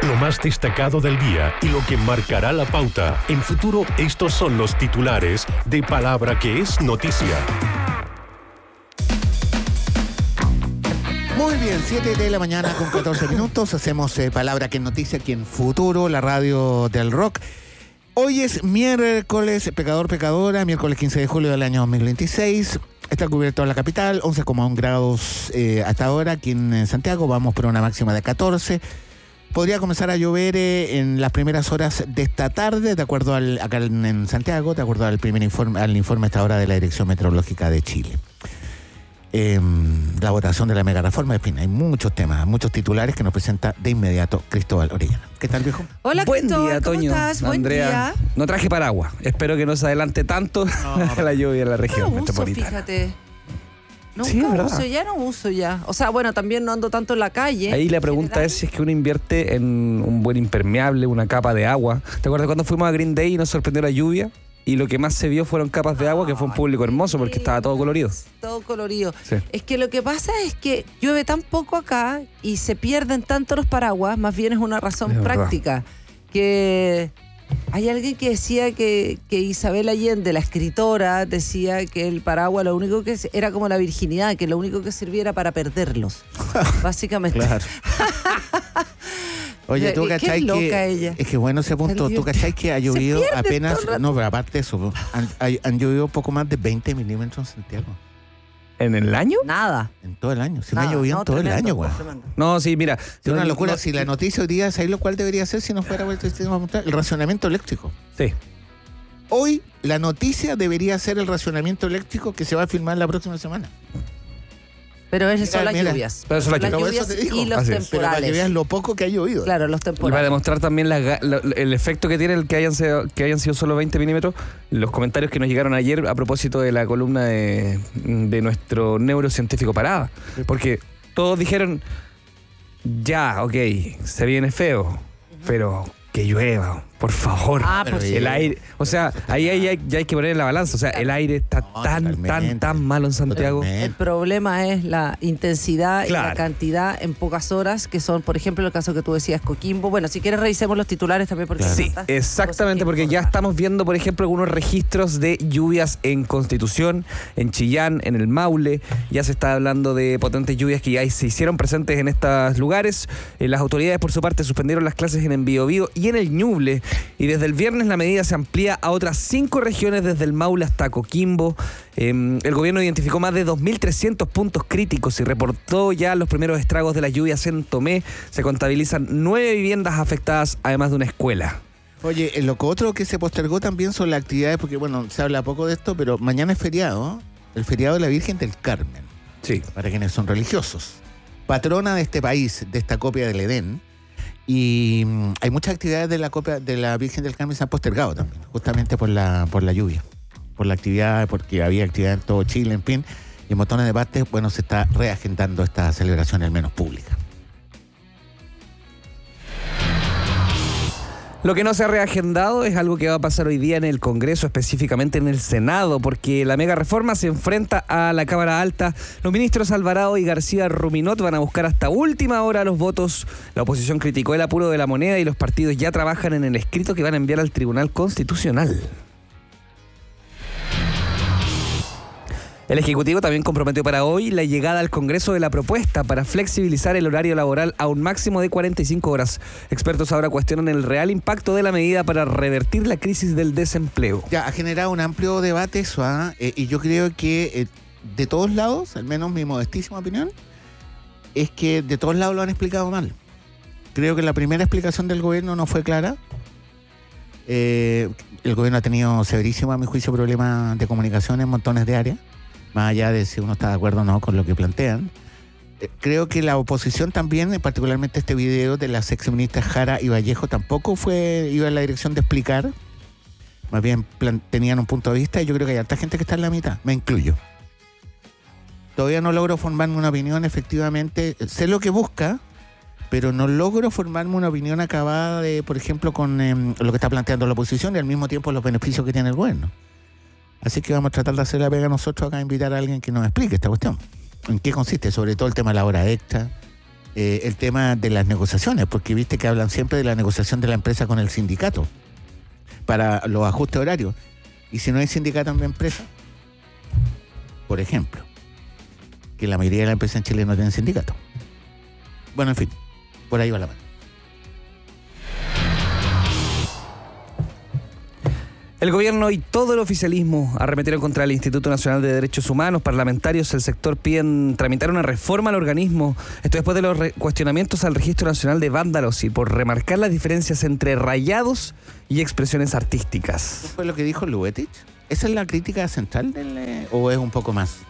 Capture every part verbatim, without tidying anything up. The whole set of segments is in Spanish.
lo más destacado del día y lo que marcará la pauta. En Futuro, estos son los titulares de Palabra que es noticia. Muy bien, siete de la mañana con catorce minutos. Hacemos eh, Palabra que es noticia aquí en Futuro, la radio del rock. Hoy es miércoles, pecador, pecadora, miércoles quince de julio del año dos mil veintiséis. Está cubierto en la capital, once coma uno grados eh, hasta ahora. Aquí en Santiago vamos por una máxima de catorce. Podría comenzar a llover eh, en las primeras horas de esta tarde, de acuerdo al, acá en, en Santiago, de acuerdo al primer informe, al informe a esta hora de la Dirección Meteorológica de Chile. Eh, la votación de la mega reforma, en fin, hay muchos temas, muchos titulares que nos presenta de inmediato Cristóbal Orellana. ¿Qué tal, viejo? Hola, Buen Cristóbal, día, ¿cómo Toño, estás? Buen Andrea. día. No traje paraguas. Espero que no se adelante tanto no. la lluvia en la región No uso, metropolitana. fíjate. Nunca Sí, es verdad. uso, ya no uso ya. O sea, bueno, también no ando tanto en la calle. Ahí la pregunta general. es si es que uno invierte en un buen impermeable, una capa de agua. ¿Te acuerdas cuando fuimos a Green Day y nos sorprendió la lluvia? Y lo que más se vio fueron capas de agua, que fue un público hermoso porque estaba todo colorido. Todo colorido. Sí. Es que lo que pasa es que llueve tan poco acá y se pierden tanto los paraguas, más bien es una razón Es verdad. práctica. Que hay alguien que decía que, que Isabel Allende, la escritora, decía que el paraguas lo único que era como la virginidad, que lo único que sirviera para perderlos. Básicamente. Claro. Oye, tú Qué cachai loca que ella. es que bueno ese punto, tú cachai que ha llovido pierde apenas, todo el rato. no, pero aparte de eso, han, hay- han llovido poco más de veinte milímetros en Santiago, ¿En el año? Nada. en todo el año, si no ha Nada, llovido no, en todo tremendo, el año, güey. tremendo. No, sí, mira. Es una no- locura, no- si la noticia hoy día, ¿sabes lo cual debería ser si no fuera vuelto el sistema mundial? El racionamiento eléctrico. Sí. Hoy la noticia debería ser el racionamiento eléctrico que se va a filmar la próxima semana. Pero esas Mira, son las mira. lluvias. Pero son las Las lluvias. lluvias Por eso te digo. y los Así es. Pero para que veas temporales. lo poco que ha llovido. Claro, los Y para temporales. demostrar también la ga- la- el efecto que tiene el que hayan, sido, que hayan sido solo veinte milímetros, los comentarios que nos llegaron ayer a propósito de la columna de, de nuestro neurocientífico Parada. Porque todos dijeron, ya, ok, se viene feo, pero que llueva, por favor. Ah, Pero pues sí. El aire, o sea, ahí, ahí hay- ya hay que poner en la balanza. O sea, el aire está No, tan, tan, totalmente. tan malo en Santiago. Totalmente. el problema es la intensidad y Claro. la cantidad en pocas horas, que son, por ejemplo, el caso que tú decías, Coquimbo. Bueno, si quieres revisemos los titulares también, porque Claro. hay Sí, tantas exactamente, cosas que porque ya informar. estamos viendo, por ejemplo, algunos registros de lluvias en Constitución, en Chillán, en el Maule. Ya se está hablando de potentes lluvias que ya se hicieron presentes en estos lugares. Eh, las autoridades, por su parte, suspendieron las clases en el Biobío y en el Ñuble. Y desde el viernes la medida se amplía a otras cinco regiones, desde el Maule hasta Coquimbo. Eh, el gobierno identificó más de dos mil trescientos puntos críticos y reportó ya los primeros estragos de las lluvias en Tomé. Se contabilizan nueve viviendas afectadas, además de una escuela. Oye, lo que otro que se postergó también son las actividades, porque bueno, se habla poco de esto, pero mañana es feriado, el feriado de la Virgen del Carmen, Sí. para quienes son religiosos. Patrona de este país, de esta copia del Edén. Y mm, hay muchas actividades de la copia de la Virgen del Carmen que se han postergado también, justamente por la, por la lluvia, por la actividad, porque había actividad en todo Chile, en fin, y en montones de partes, bueno, se está reagendando esta celebración, al menos pública. Lo que no se ha reagendado es algo que va a pasar hoy día en el Congreso, específicamente en el Senado, porque la mega reforma se enfrenta a la Cámara Alta. Los ministros Alvarado y García Ruminot van a buscar hasta última hora los votos. La oposición criticó el apuro de la moneda y los partidos ya trabajan en el escrito que van a enviar al Tribunal Constitucional. El Ejecutivo también comprometió para hoy la llegada al Congreso de la propuesta para flexibilizar el horario laboral a un máximo de cuarenta y cinco horas. Expertos ahora cuestionan el real impacto de la medida para revertir la crisis del desempleo. Ya, ha generado un amplio debate eso, ¿ah? Eh, y yo creo que eh, de todos lados, al menos mi modestísima opinión, es que de todos lados lo han explicado mal. Creo que la primera explicación del gobierno no fue clara. Eh, el gobierno ha tenido severísimo, a mi juicio, problemas de comunicación en montones de áreas, más allá de si uno está de acuerdo o no con lo que plantean. Eh, creo que la oposición también, eh, particularmente este video de las exministras Jara y Vallejo, tampoco fue iba en la dirección de explicar. Más bien plan- tenían un punto de vista y yo creo que hay harta gente que está en la mitad, me incluyo. Todavía no logro formarme una opinión efectivamente, sé lo que busca, pero no logro formarme una opinión acabada de, por ejemplo, con eh, lo que está planteando la oposición y al mismo tiempo los beneficios que tiene el gobierno. Así que vamos a tratar de hacer la pega nosotros acá, invitar a alguien que nos explique esta cuestión. ¿En qué consiste? Sobre todo el tema de la hora extra, eh, el tema de las negociaciones, porque viste que hablan siempre de la negociación de la empresa con el sindicato para los ajustes horarios. Y si no hay sindicato en la empresa, por ejemplo, que la mayoría de las empresas en Chile no tienen sindicato. Bueno, en fin, por ahí va la mano. El gobierno y todo el oficialismo arremetieron contra el Instituto Nacional de Derechos Humanos. Parlamentarios del sector piden tramitar una reforma al organismo. Esto después de los re- cuestionamientos al Registro Nacional de Vándalos y por remarcar las diferencias entre rayados y expresiones artísticas. ¿Eso fue lo que dijo Luetich? ¿Esa es la crítica central del, eh, o es un poco más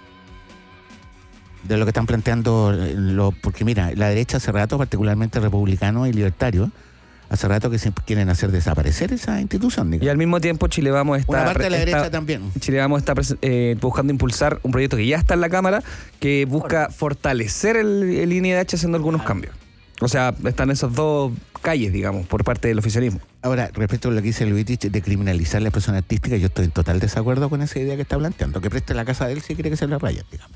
de lo que están planteando? eh, lo- porque mira, la derecha hace rato, particularmente republicanos y libertarios, hace rato que se quieren hacer desaparecer esa institución. Digamos. Y al mismo tiempo Chile Vamos está... Una parte de la está- derecha también. Chile Vamos está pres- eh, buscando impulsar un proyecto que ya está en la Cámara que busca fortalecer el, el I N D H haciendo algunos cambios. O sea, están esos dos calles, digamos, por parte del oficialismo. Ahora, respecto a lo que dice Luetich de criminalizar la expresión artística, yo estoy en total desacuerdo con esa idea que está planteando. Que preste la casa de él si quiere que se la rayen, digamos.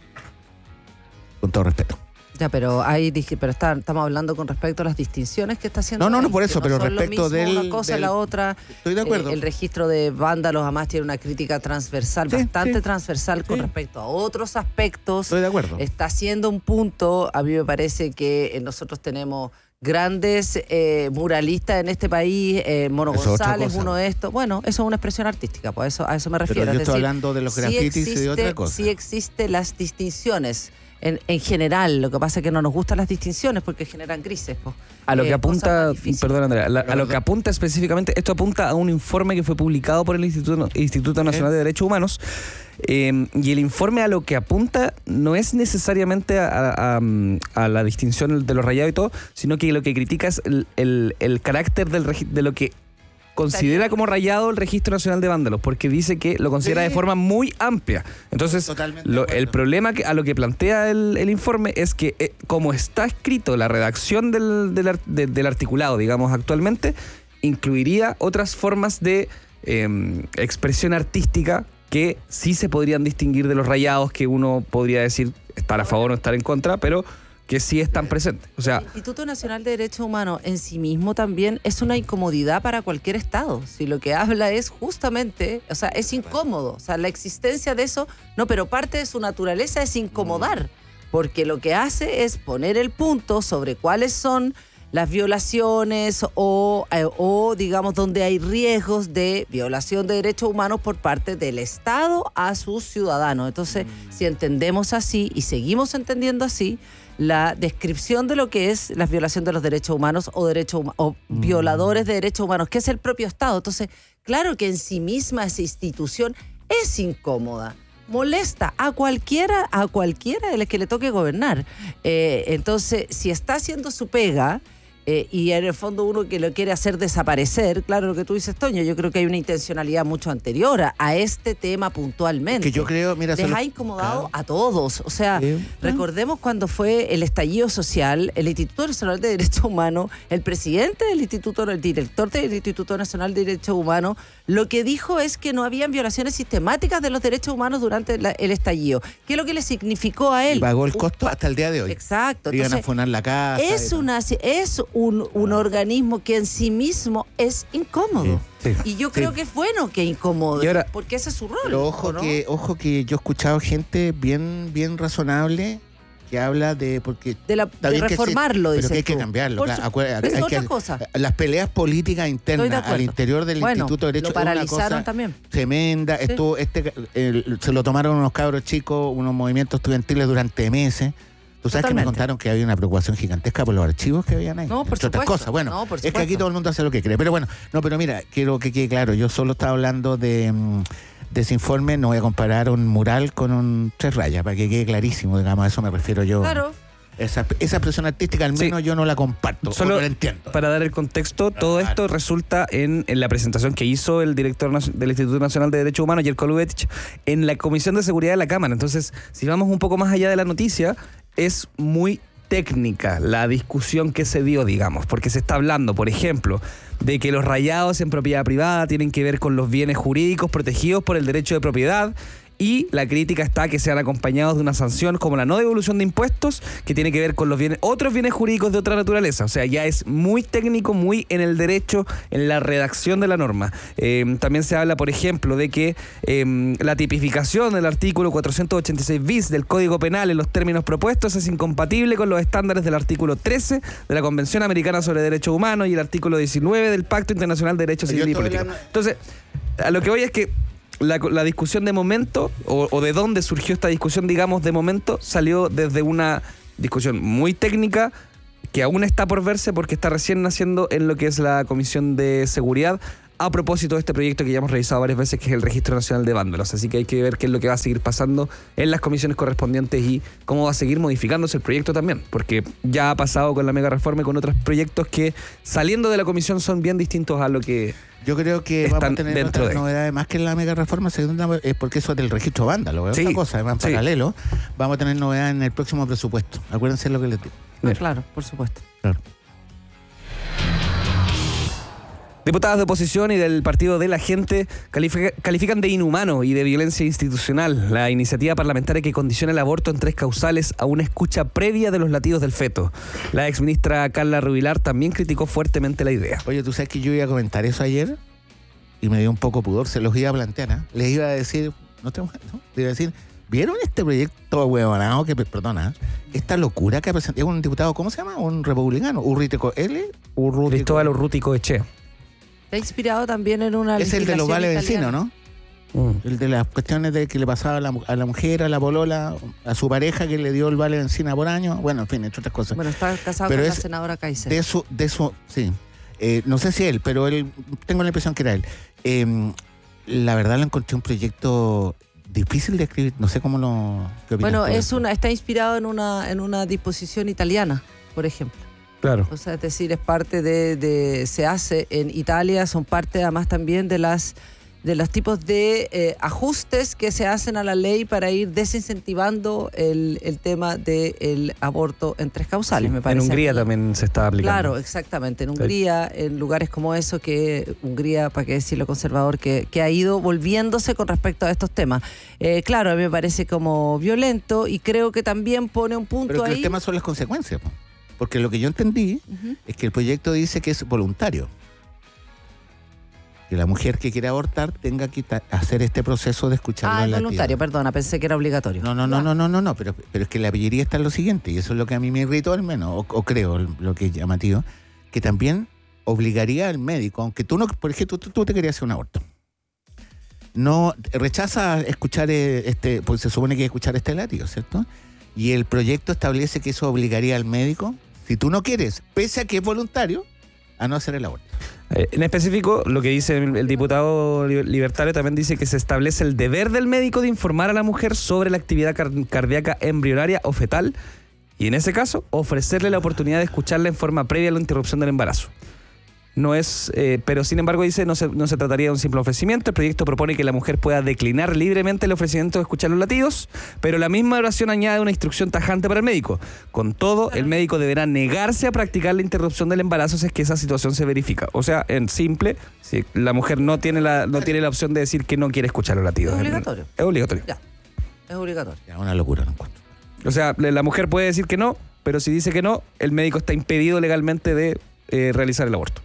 Con todo respeto. Ya, pero hay dije, pero está- estamos hablando con respecto a las distinciones que está haciendo. No, no, no, él, por que eso, pero son lo respecto mismo, del- una cosa y del- la otra. Estoy de acuerdo. Eh, el registro de vándalos además tiene una crítica transversal, Sí, bastante sí. transversal con Sí. respecto a otros aspectos. Estoy de acuerdo. Está haciendo un punto. A mí me parece que eh, nosotros tenemos grandes eh, muralistas en este país, eh, Mono Eso es otra González, cosa. uno de estos. Bueno, eso es una expresión artística, pues eso, a eso me refiero. Pero yo Es estoy decir, hablando de los sí grafitis y de existe- otra cosa. Sí existen las distinciones. En, en general, lo que pasa es que no nos gustan las distinciones porque generan grises. po. A lo Eh, que cosas apunta, más difíciles. perdón Andrea, la- a lo Perdón. que apunta específicamente, esto apunta a un informe que fue publicado por el Instituto, Instituto Nacional de Derechos Humanos, eh, y el informe a lo que apunta no es necesariamente a, a- a la distinción de los rayados y todo, sino que lo que critica es el, el- el carácter del regi- de lo que considera como rayado el Registro Nacional de Vándalos, porque dice que lo considera Sí. de forma muy amplia. Entonces, Totalmente de lo- acuerdo. el problema que, a lo que plantea el, el informe es que, eh, como está escrito la redacción del, del, ar- de- del articulado, digamos, actualmente, incluiría otras formas de eh, expresión artística que sí se podrían distinguir de los rayados, que uno podría decir estar a favor o estar en contra, pero que sí están presentes. O sea, El Instituto Nacional de Derechos Humanos en sí mismo también es una incomodidad para cualquier Estado. Si lo que habla es justamente, o sea, es incómodo. O sea, la existencia de eso, no, pero parte de su naturaleza es incomodar. Porque lo que hace es poner el punto sobre cuáles son las violaciones o, eh, o, digamos, donde hay riesgos de violación de derechos humanos por parte del Estado a sus ciudadanos. Entonces, si entendemos así y seguimos entendiendo así, la descripción de lo que es la violación de los derechos humanos o, derechos huma- o violadores de derechos humanos, que es el propio Estado. Entonces, claro que en sí misma esa institución es incómoda, molesta a cualquiera, a cualquiera de los que le toque gobernar. Eh, entonces, si está haciendo su pega, eh, y en el fondo uno que lo quiere hacer desaparecer, claro lo que tú dices, Toño, yo creo que hay una intencionalidad mucho anterior a, a este tema puntualmente. Que yo creo, mira, Les solo- ha incomodado Claro. a todos. O sea, Sí. recordemos cuando fue el estallido social, el Instituto Nacional de Derechos Humanos, el presidente del Instituto, el director del Instituto Nacional de Derechos Humanos, lo que dijo es que no habían violaciones sistemáticas de los derechos humanos durante la- el estallido. ¿Qué es lo que le significó a él? Y pagó el Un costo pa- hasta el día de hoy. Exacto. Iban a Entonces, funar la casa. es, y- una, es un, un organismo que en sí mismo es incómodo. Sí. Y yo Sí. creo que es bueno que incomode, Y ahora- porque ese es su rol. Pero ojo ¿no? que, ojo que yo he escuchado gente bien, bien razonable que habla de porque De, la, está de bien que reformarlo, existe, dices pero que hay que tú. cambiarlo. Por claro, su- acuérdate, es hay otra que- cosa. Las peleas políticas Estoy de internas acuerdo. al interior del Bueno, Instituto de lo Derecho es una paralizaron cosa también. tremenda. Sí. Estuvo este, el- se lo tomaron unos cabros chicos, unos movimientos estudiantiles durante meses. Tú sabes que me Totalmente. contaron que había una preocupación gigantesca por los archivos que habían ahí. No, por entre otras supuesto. cosas. Bueno, No, por es que aquí supuesto. todo el mundo hace lo que cree. Pero bueno, no, pero mira, quiero que quede claro. Yo solo estaba hablando de, mm, de ese informe. No voy a comparar un mural con un tres rayas, para que quede clarísimo, digamos, a eso me refiero yo. Claro. Esa, esa expresión artística, al Sí. menos yo no la comparto. o Solo no la entiendo. para dar el contexto, todo Claro. esto resulta en, en la presentación que hizo el director nac- del Instituto Nacional de Derechos Humanos, Jerko Luetich, en la Comisión de Seguridad de la Cámara. Entonces, si vamos un poco más allá de la noticia, es muy técnica la discusión que se dio, digamos, porque se está hablando, por ejemplo, de que los rayados en propiedad privada tienen que ver con los bienes jurídicos protegidos por el derecho de propiedad y la crítica está que sean acompañados de una sanción como la no devolución de impuestos, que tiene que ver con los bienes, otros bienes jurídicos de otra naturaleza. O sea, ya es muy técnico, muy en el derecho, en la redacción de la norma. Eh, también se habla, por ejemplo, de que eh, la tipificación del artículo cuatrocientos ochenta y seis bis del Código Penal en los términos propuestos es incompatible con los estándares del artículo trece de la Convención Americana sobre Derechos Humanos y el artículo diecinueve del Pacto Internacional de Derechos Civiles y Políticos. Entonces, a lo que voy es que la, la discusión de momento, o, o de dónde surgió esta discusión, digamos, de momento, salió desde una discusión muy técnica que aún está por verse porque está recién naciendo en lo que es la Comisión de Seguridad, a propósito de este proyecto que ya hemos revisado varias veces, que es el Registro Nacional de Vándalos. Así que hay que ver qué es lo que va a seguir pasando en las comisiones correspondientes y cómo va a seguir modificándose el proyecto también, porque ya ha pasado con la mega reforma y con otros proyectos que, saliendo de la comisión, son bien distintos a lo que yo creo que están vamos a tener dentro otras de. novedades más que en la mega reforma, segunda, es porque eso es del registro vándalo, es Sí, otra cosa, además en sí. paralelo. Vamos a tener novedades en el próximo presupuesto. Acuérdense lo que les digo. Ah, claro, por supuesto. Claro. Diputadas de oposición y del Partido de la Gente califica, califican de inhumano y de violencia institucional la iniciativa parlamentaria que condiciona el aborto en tres causales a una escucha previa de los latidos del feto. La exministra Carla Rubilar también criticó fuertemente la idea. Oye, tú sabes que yo iba a comentar eso ayer y me dio un poco pudor, se los iba a plantear, ¿eh? Les iba a decir, no te no, les iba a decir, ¿vieron este proyecto huevonado que, perdona, esta locura que ha presentado un diputado, ¿cómo se llama? Un republicano, Urrutico L, Urrutico. Cristóbal Urrutico Eche. Está inspirado también en una Es el de los vales legislación vecinos, italiana. ¿no? Mm. El de las cuestiones de que le pasaba a la, a la mujer, a la polola, a su pareja que le dio el vale benzina por año, bueno, en fin, entre otras cosas. Bueno, está casado Pero con es la senadora Kaiser. De eso, de eso, sí. Eh, no sé si él, pero él, tengo la impresión que era él. Eh, la verdad lo encontré un proyecto difícil de escribir, no sé cómo lo... ¿qué opinas Bueno, tú de es eso? una, está inspirado en una, en una disposición italiana, por ejemplo. Claro. O sea, es decir, es parte de, de se hace en Italia, son parte además también de las de los tipos de eh, ajustes que se hacen a la ley para ir desincentivando el, el tema del aborto en tres causales, Sí, me parece. en Hungría a mí. también se está aplicando. Claro, exactamente. En Sí. Hungría, en lugares como eso, que Hungría, para qué decirlo conservador, que, que ha ido volviéndose con respecto a estos temas. Eh, claro, a mí me parece como violento y creo que también pone un punto Pero que ahí. el tema son las consecuencias, po. Porque lo que yo entendí Ujú. es que el proyecto dice que es voluntario. Que la mujer que quiere abortar tenga que ta- hacer este proceso de escucharlo Ah, en es la voluntario, perdona, pensé que era obligatorio. No, no, no, Ya. no, no, no, no, pero, pero es que la pillería está en lo siguiente, y eso es lo que a mí me irritó al menos, o, o creo lo que es llamativo, que también obligaría al médico, aunque tú no, por ejemplo, tú, tú te querías hacer un aborto. No, rechaza escuchar eh, este, pues se supone que hay que escuchar este latido, ¿cierto? Y el proyecto establece que eso obligaría al médico, si tú no quieres, pese a que es voluntario, a no hacer el aborto. Eh, en específico, lo que dice el, el diputado li- libertario también dice que se establece el deber del médico de informar a la mujer sobre la actividad car- cardíaca embrionaria o fetal y, en ese caso, ofrecerle la oportunidad de escucharla en forma previa a la interrupción del embarazo. No es, eh, pero sin embargo dice, no se, no se trataría de un simple ofrecimiento. El proyecto propone que la mujer pueda declinar libremente el ofrecimiento de escuchar los latidos, pero la misma oración añade una instrucción tajante para el médico. Con todo, el médico deberá negarse a practicar la interrupción del embarazo si es que esa situación se verifica. O sea, en simple, si la mujer no tiene la, no tiene la opción de decir que no quiere escuchar los latidos. Es obligatorio. Es obligatorio. Ya, es obligatorio. Ya, una locura, no encuentro. O sea, la mujer puede decir que no, pero si dice que no, el médico está impedido legalmente de eh, realizar el aborto.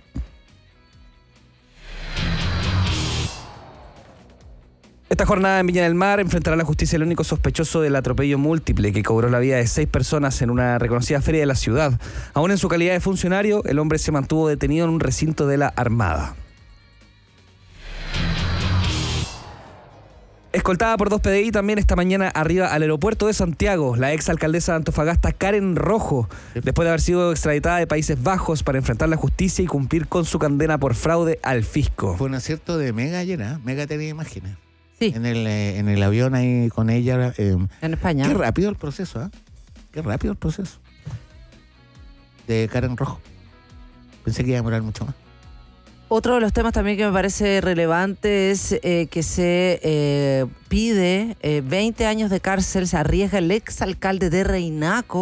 Esta jornada en Viña del Mar enfrentará a la justicia el único sospechoso del atropello múltiple que cobró la vida de seis personas en una reconocida feria de la ciudad. Aún en su calidad de funcionario, el hombre se mantuvo detenido en un recinto de la Armada. Escoltada por dos P D I también esta mañana arriba al aeropuerto de Santiago, la exalcaldesa de Antofagasta, Karen Rojo, después de haber sido extraditada de Países Bajos para enfrentar la justicia y cumplir con su condena por fraude al fisco. Fue un acierto de Mega ayer, ¿eh? Mega tenía imágenes. Sí, En el, eh, en el avión ahí con ella. eh, en España. Qué rápido el proceso, ¿eh? Qué rápido el proceso. De Karen Rojo. Pensé que iba a demorar mucho más. Otro de los temas también que me parece relevante es eh, que se eh, pide eh, veinte años de cárcel, se arriesga el exalcalde de Reinaco,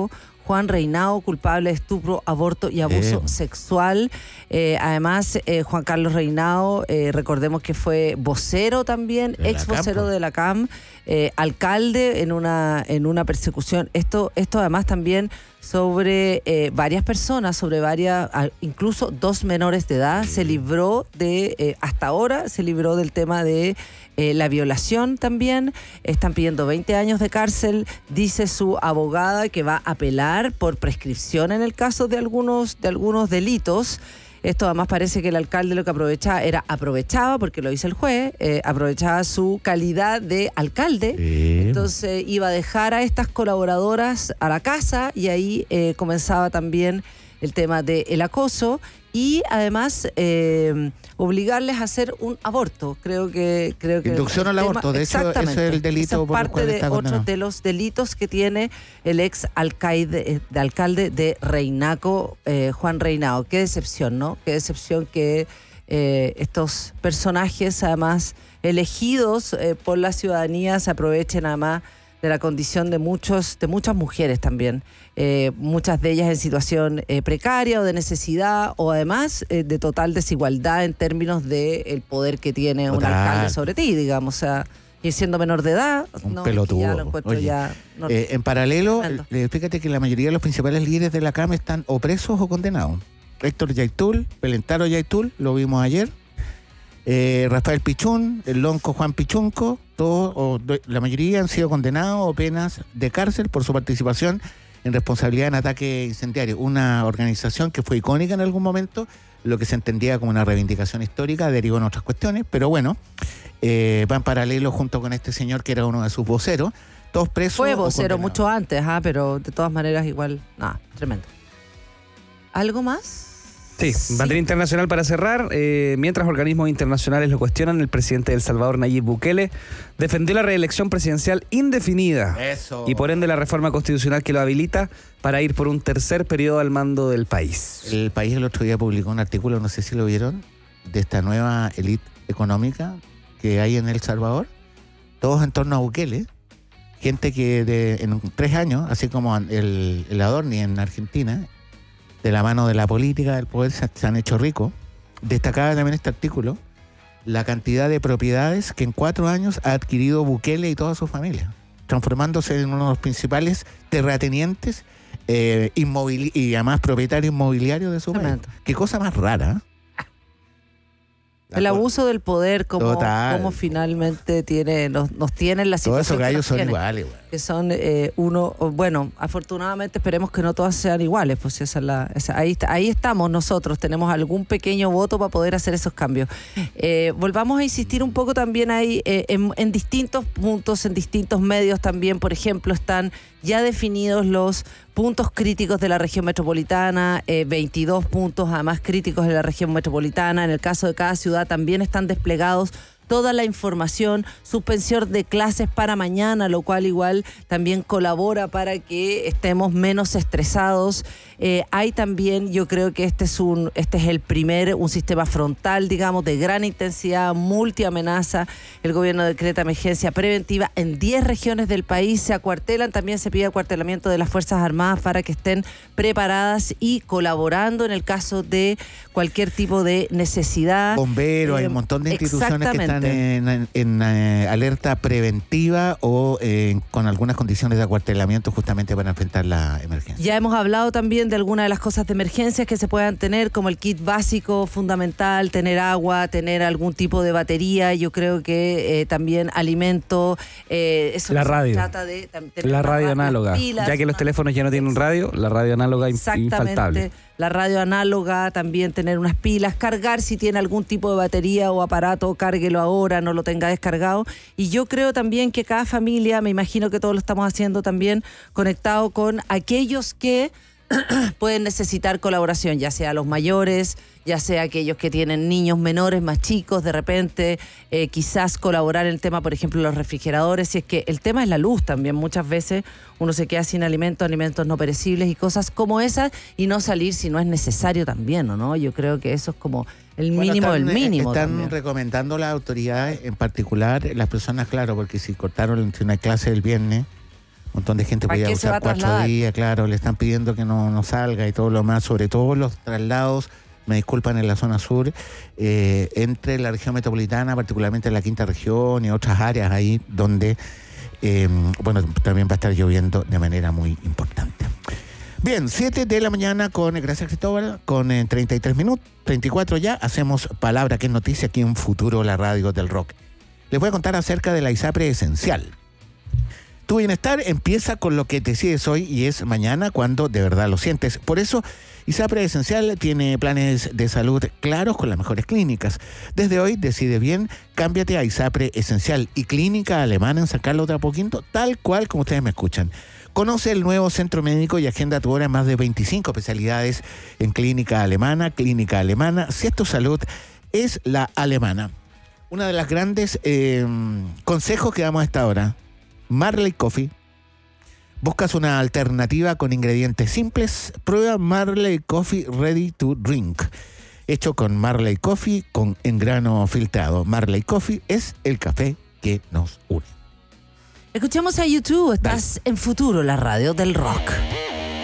Juan Reinao, culpable de estupro, aborto y abuso Eh. sexual. Eh, además, eh, Juan Carlos Reinao, eh, recordemos que fue vocero también, De la ex CAM, vocero po. de la C A M, eh, alcalde en una, en una persecución. Esto, esto además también sobre eh, varias personas, sobre varias, a- incluso dos menores de edad, se libró de, eh, hasta ahora, se libró del tema de eh, la violación también. Están pidiendo veinte años de cárcel, dice su abogada que va a apelar por prescripción en el caso de algunos, de algunos delitos. Esto además parece que el alcalde lo que aprovechaba era, aprovechaba, porque lo dice el juez, eh, aprovechaba su calidad de alcalde. Sí. Entonces iba a dejar a estas colaboradoras a la casa y ahí eh, comenzaba también el tema del acoso y además eh, obligarles a hacer un aborto. Creo que... Creo que Inducción el al tema- aborto, de hecho, exactamente. ese es el delito Esa es por el parte cual de está otro condenado. de los delitos que tiene el ex alcaide, eh, de alcalde de Reinaco, eh, Juan Reinao. Qué decepción, ¿no? Qué decepción que eh, estos personajes, además elegidos eh, por la ciudadanía, se aprovechen además de la condición de muchos, de muchas mujeres también, eh, muchas de ellas en situación eh, precaria o de necesidad o además eh, de total desigualdad en términos del poder que tiene un Total. alcalde sobre ti, digamos, o sea, y siendo menor de edad, Un no, pelotudo, ya lo encuentro oye. ya... no- Eh, en paralelo, Tremendo. eh, fíjate que la mayoría de los principales líderes de la C A M están o presos o condenados. Héctor Yaitul, Pelentaro Yaitul, lo vimos ayer. Eh, Rafael Pichún, el lonco Juan Pichunco, todos, o do- la mayoría han sido condenados o penas de cárcel por su participación en responsabilidad en ataque incendiario. Una organización que fue icónica en algún momento, lo que se entendía como una reivindicación histórica, derivó en otras cuestiones, pero bueno, eh, va en paralelo junto con este señor que era uno de sus voceros, todos presos. Fue o vocero condenados. mucho antes, ah, pero de todas maneras igual, nada, tremendo. ¿Algo más? Sí, bandera internacional para cerrar. Eh, mientras organismos internacionales lo cuestionan, el presidente de El Salvador, Nayib Bukele, defendió la reelección presidencial indefinida Eso. y por ende la reforma constitucional que lo habilita para ir por un tercer periodo al mando del país. El país el otro día publicó un artículo, no sé si lo vieron, de esta nueva élite económica que hay en El Salvador, todos en torno a Bukele, gente que de, en tres años, así como el, el Adorni en Argentina, de la mano de la política, del poder, se, se han hecho ricos. Destacaba también este artículo la cantidad de propiedades que en cuatro años ha adquirido Bukele y toda su familia, transformándose en uno de los principales terratenientes eh, inmovili- y además propietario inmobiliario de su país. Tremendo. Qué cosa más rara. ¿eh? El abuso del poder, como, Total. como finalmente tiene, nos, nos tiene en la Todos situación esos que gallos nos son tiene. iguales. güey. Que son eh, uno, o bueno, afortunadamente esperemos que no todas sean iguales, pues esa es la, esa- ahí, está- ahí estamos nosotros, tenemos algún pequeño voto para poder hacer esos cambios. Eh, volvamos a insistir un poco también ahí eh, en, en distintos puntos, en distintos medios también, por ejemplo, están ya definidos los puntos críticos de la región metropolitana, eh, veintidós puntos además críticos de la región metropolitana, en el caso de cada ciudad también están desplegados toda la información, suspensión de clases para mañana, lo cual igual también colabora para que estemos menos estresados. Eh, hay también, yo creo que este es un, este es el primer, un sistema frontal, digamos, de gran intensidad, multiamenaza. El gobierno decreta emergencia preventiva en diez regiones del país, se acuartelan, también se pide acuartelamiento de las Fuerzas Armadas para que estén preparadas y colaborando en el caso de cualquier tipo de necesidad. Bomberos, hay Eh, un montón de instituciones que están exactamente. en, en- en, eh, alerta preventiva o eh, con algunas condiciones de acuartelamiento justamente para enfrentar la emergencia. Ya hemos hablado también de algunas de las cosas de emergencias que se puedan tener, como el kit básico fundamental, tener agua, tener algún tipo de batería, yo creo que eh, también alimento, eh, eso La no se radio. trata de tam- tener La una radio ra- análoga. pilas, Ya que los una- teléfonos ya no tienen radio, la radio análoga in- Exactamente, infaltable. la radio análoga, también tener unas pilas, cargar si tiene algún tipo de batería o aparato, cárguelo ahora, no lo tenga descargado. Y yo creo también que cada familia, me imagino que todos lo estamos haciendo también, conectado con aquellos que pueden necesitar colaboración, ya sea los mayores, ya sea aquellos que tienen niños menores, más chicos, de repente, eh, quizás colaborar en el tema, por ejemplo, los refrigeradores, si es que el tema es la luz también, muchas veces uno se queda sin alimentos, alimentos no perecibles y cosas como esas, y no salir si no es necesario también, ¿o no? Yo creo que eso es como el Bueno, mínimo están, del eh, mínimo Están también. recomendando las autoridades, en particular las personas, claro, porque si cortaron si una clase el viernes montón de gente ¿Para podía qué se va usar a cuatro trasladar? días, claro, le están pidiendo que no, no salga y todo lo más, sobre todo los traslados, me disculpan, en la zona sur, eh, entre la región metropolitana, particularmente en la quinta región y otras áreas ahí donde, eh, bueno, también va a estar lloviendo de manera muy importante. Bien, siete de la mañana con, gracias Cristóbal, con eh, treinta y tres minutos, treinta y cuatro ya, hacemos Palabra que es Noticia aquí en Futuro, la radio del rock. Les voy a contar acerca de la ISAPRE Esencial. Tu bienestar empieza con lo que decides hoy y es mañana cuando de verdad lo sientes. Por eso, ISAPRE Esencial tiene planes de salud claros con las mejores clínicas. Desde hoy, decide bien, cámbiate a ISAPRE Esencial y Clínica Alemana en San Carlos de Apoquindo, tal cual como ustedes me escuchan. Conoce el nuevo centro médico y agenda tu hora en más de veinticinco especialidades en Clínica Alemana. Clínica Alemana, si es tu salud, es la alemana. Una de las grandes eh, consejos que damos a esta hora, Marley Coffee. ¿Buscas una alternativa con ingredientes simples? Prueba Marley Coffee Ready to Drink. Hecho con Marley Coffee con en grano filtrado. Marley Coffee es el café que nos une. Escuchamos a YouTube, estás en Futuro, la radio del rock.